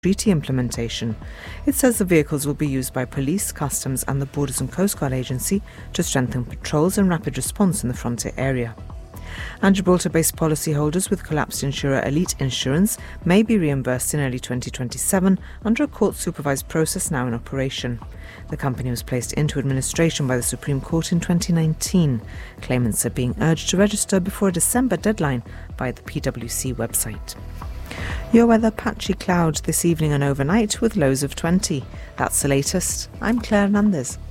treaty implementation. It says the vehicles will be used by police, customs and the Borders and Coast Guard Agency to strengthen patrols and rapid response in the frontier area. And Gibraltar-based policyholders with collapsed insurer Elite Insurance may be reimbursed in early 2027 under a court-supervised process now in operation. The company was placed into administration by the Supreme Court in 2019. Claimants are being urged to register before a December deadline via the PwC website. Your weather: patchy clouds this evening and overnight with lows of 20. That's the latest. I'm Claire Hernandez.